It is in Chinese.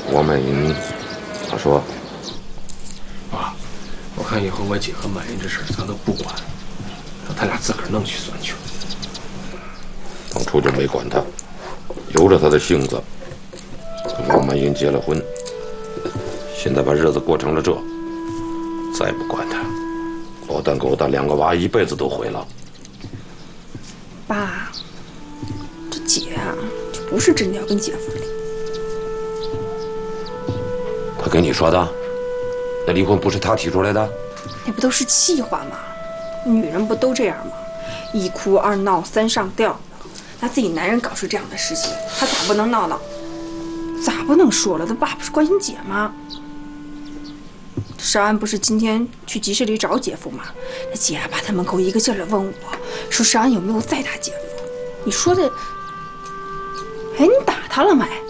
王满银咋说？ 爸，我看以后我姐和满银这事咱都不管，让他俩自个儿弄去算去。 当初就没管他，由着他的性子，跟王满银结了婚。现在把日子过成了这，再不管他，狗蛋狗蛋2个娃一辈子都毁了。 爸，这姐啊，就不是真的要跟姐夫离。 他跟你说的？那离婚不是他提出来的？ 那不都是气话吗？女人不都这样吗？1哭2闹3上吊，那自己男人搞出这样的事情，他咋不能闹闹？咋不能说了？他爸不是关心姐吗？少安不是今天去集市里找姐夫吗？那姐把他门口一个劲儿的问我，说少安有没有再打姐夫？你说的，哎，你打他了没？